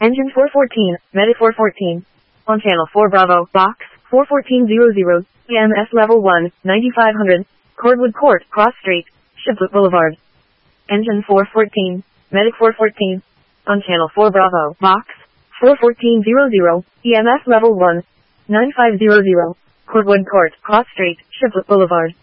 Engine 414, Medic 414. On channel 4 Bravo, box 41400, EMS level 1, 9500, Cordwood Court, Cross Street, Shipley Boulevard. Engine 414, Medic 414. On channel 4 Bravo, box 41400, EMS level 1, 9500, Cordwood Court, Cross Street, Shipley Boulevard.